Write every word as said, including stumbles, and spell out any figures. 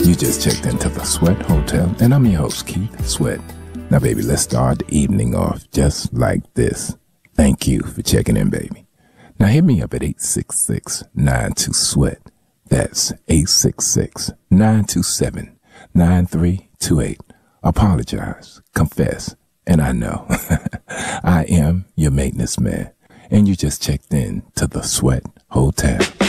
You just checked into the Sweat Hotel, and I'm your host, Keith Sweat. Now, baby, let's start the evening off just like this. Thank you for checking in, baby. Now, hit me up at eight six six, nine two, SWEAT. That's eight six six, nine two seven, nine three two eight. Apologize, confess, and I know I am your maintenance man, and you just checked in to the Sweat Hotel.